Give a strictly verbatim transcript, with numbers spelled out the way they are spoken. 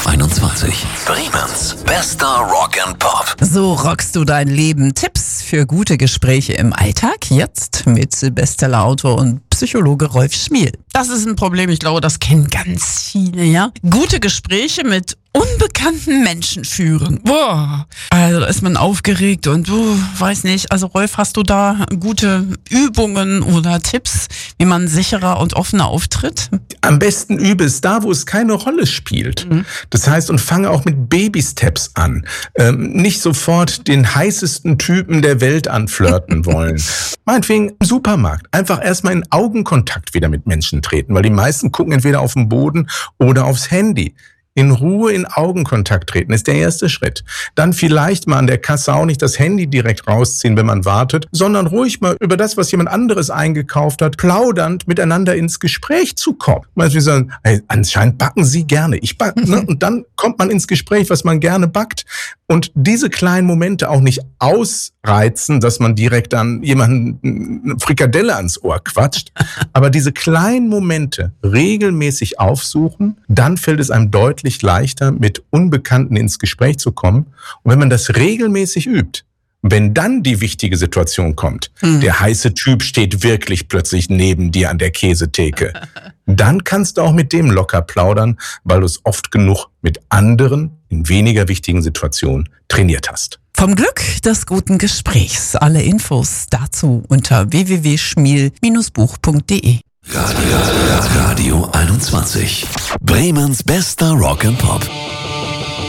einundzwanzig. Bremens bester Rock and Pop. So rockst du dein Leben. Tipps für gute Gespräche im Alltag. Jetzt mit Bestsellerautor und Psychologe Rolf Schmiel. Das ist ein Problem, ich glaube, das kennen ganz viele, ja. Gute Gespräche mit unbekannten Menschen führen. Boah, also da ist man aufgeregt und du weiß nicht, also Rolf, hast du da gute Übungen oder Tipps, wie man sicherer und offener auftritt? Am besten übe es da, wo es keine Rolle spielt. Mhm. Das heißt, und fange auch mit Baby-Steps an. Ähm, nicht sofort den heißesten Typen der Welt anflirten wollen. Meinetwegen im Supermarkt. Einfach erstmal in Augenkontakt wieder mit Menschen treten, weil die meisten gucken entweder auf den Boden oder aufs Handy. In Ruhe in Augenkontakt treten ist der erste Schritt. Dann vielleicht mal an der Kasse auch nicht das Handy direkt rausziehen, wenn man wartet, sondern ruhig mal über das, was jemand anderes eingekauft hat, plaudernd miteinander ins Gespräch zu kommen. Manchmal sagen, hey, anscheinend backen Sie gerne, ich backe. Ne? Und dann kommt man ins Gespräch, was man gerne backt. Und diese kleinen Momente auch nicht ausreizen, dass man direkt dann jemanden eine Frikadelle ans Ohr quatscht. Aber diese kleinen Momente regelmäßig aufsuchen, dann fällt es einem deutlich leichter, mit Unbekannten ins Gespräch zu kommen. Und wenn man das regelmäßig übt, wenn dann die wichtige Situation kommt, hm. der heiße Typ steht wirklich plötzlich neben dir an der Käsetheke, dann kannst du auch mit dem locker plaudern, weil du es oft genug mit anderen in weniger wichtigen Situationen trainiert hast. Vom Glück des guten Gesprächs. Alle Infos dazu unter w w w punkt schmiel Bindestrich buch punkt d e. Radio, Radio einundzwanzig. Bremens bester Rock and Pop.